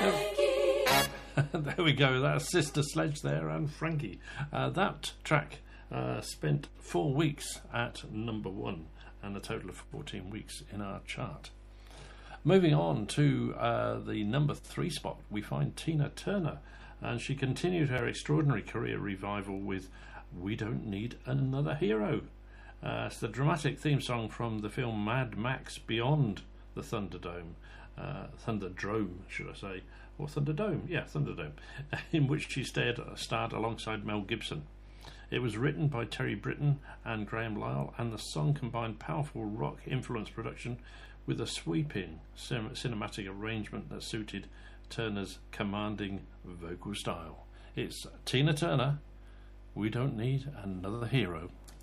There we go. That's Sister Sledge there and Frankie. That track spent 4 weeks at number 1 and a total of 14 weeks in our chart. Moving on to the number 3 spot, we find Tina Turner, and she continued her extraordinary career revival with We Don't Need Another Hero. It's the dramatic theme song from the film Mad Max Beyond the Thunderdome, should I say, or Thunderdome, yeah, Thunderdome, in which she starred alongside Mel Gibson. It was written by Terry Britton and Graham Lyle, and the song combined powerful rock-influenced production with a sweeping cinematic arrangement that suited Turner's commanding vocal style. It's Tina Turner, We Don't Need Another Hero.